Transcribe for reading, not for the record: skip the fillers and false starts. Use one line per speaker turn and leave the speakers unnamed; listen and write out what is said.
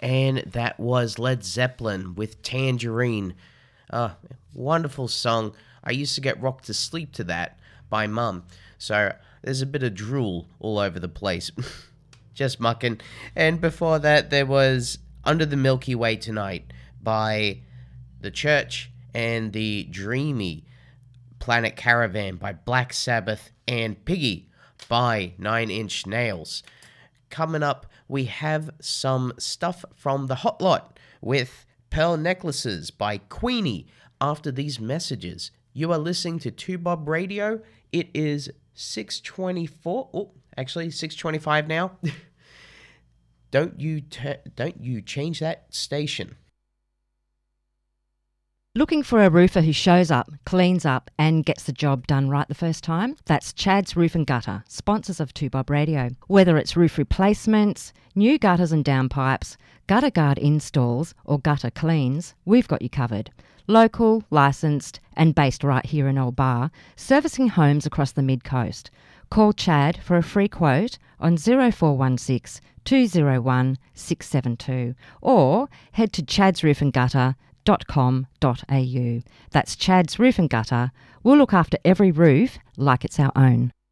And that was Led Zeppelin with Tangerine. Wonderful song. I used to get rocked to sleep to that by Mum. So there's a bit of drool all over the place. Just mucking. And before that, there was Under the Milky Way Tonight by The Church and the Dreamy Planet Caravan by Black Sabbath and Piggy by Nine Inch Nails. Coming up, we have some stuff from the Hot Lot with Pearl Necklaces by Queenie. After these messages, you are listening to 2Bob Radio. It is 6:24. Oh, actually 6:25 now. Don't you change that station.
Looking for a roofer who shows up, cleans up and gets the job done right the first time? That's Chad's Roof and Gutter, sponsors of 2Bob Radio. Whether it's roof replacements, new gutters and downpipes, gutter guard installs or gutter cleans, we've got you covered. Local, licensed and based right here in Old Bar, servicing homes across the mid-coast. Call Chad for a free quote on 0416 201 672 or head to chadsroofandgutter.com.au. That's Chad's Roof and Gutter. We'll look after every roof like it's our own.